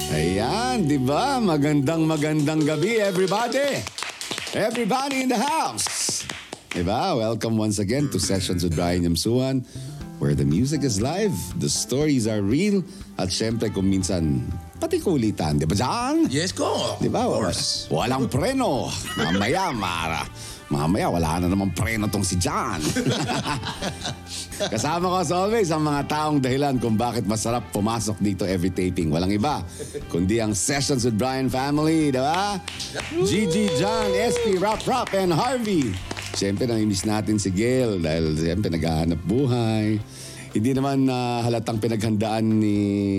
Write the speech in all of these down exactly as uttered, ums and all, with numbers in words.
Ayan, di ba? Magandang magandang gabi, everybody. Everybody in the house. Di ba? Welcome once again to Sessions with Brian Yamsuan, where the music is live, the stories are real, at syempre kung minsan, pati kulitan. Di ba, John? Yes, ko. Di ba? Of course. Walang preno. Mamaya, Mara. Mamaya, wala na namang preno tong si John. Kasama ko as always ang mga taong dahilan kung bakit masarap pumasok dito every taping. Walang iba, kundi ang Sessions with Brian family, di ba? Gigi, John, S P, Rap Rap, and Harvey. Siyempre, namimiss natin si Gail dahil siyempre naghahanap buhay. Hindi naman uh, halatang pinaghandaan ni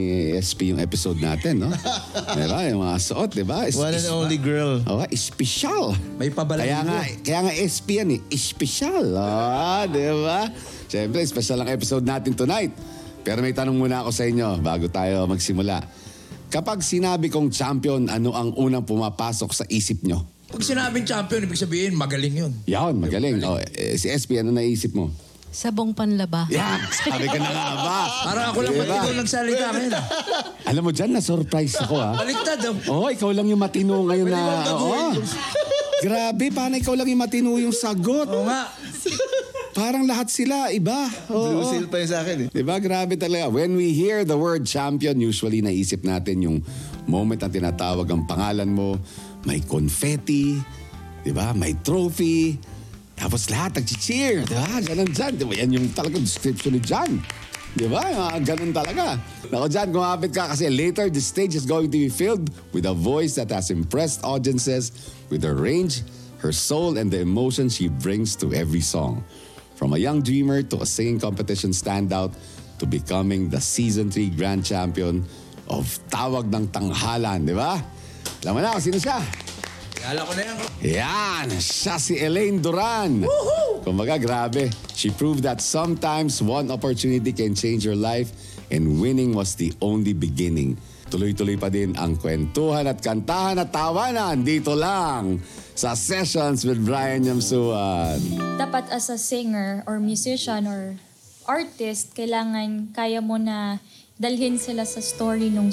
S P yung episode natin, no? Diba? Yung mga suot, diba? One and only girl. Oh, espesyal. May pabalang Kaya nga, kaya nga S P yan eh. Espesyal. Ah, diba? Siyempre, special ang episode natin tonight. Pero may tanong muna ako sa inyo bago tayo magsimula. Kapag sinabi kong champion, ano ang unang pumapasok sa isip nyo? Pag sinabing champion, ibig sabihin, magaling yun. Yan, magaling. Oh, eh, si S P, ano naisip mo? Sabong panlaba. Yan, sabi ka na nga ba? Parang ako lang Diba? matino nagsalita ngayon. Alam mo dyan, na-surprise ako ha. Baliktad. Oo, oh. ikaw lang yung matino ngayon na... Oo. Grabe, paano ikaw lang yung matino yung sagot? Oo nga. Parang lahat sila, iba. Oo. Blue seal pa yun sa akin eh. Diba? Grabe talaga. When we hear the word champion, usually naisip natin yung moment na tinatawag ang pangalan mo. May confetti, diba? May trophy. Tapos lahat nag-cheer. Diba? Ganun dyan. Diba? Yan yung talagang description ni John. Diba? Mga ganun talaga. Ako John, kumapit ka kasi later the stage is going to be filled with a voice that has impressed audiences with her range, her soul, and the emotion she brings to every song. From a young dreamer to a singing competition standout to becoming the season three grand champion of Tawag ng Tanghalan, di ba? Alam mo na kung sino siya? Kala ko na yan. Yan, siya si Elaine Duran. Woohoo! Kumbaga, grabe. She proved that sometimes one opportunity can change your life and winning was the only beginning. Tuloy-tuloy pa din ang kwentuhan at kantahan at tawanan dito lang sa Sessions with Brian Yamsuan. Dapat as a singer or musician or artist, kailangan kaya mo na dalhin sila sa story ng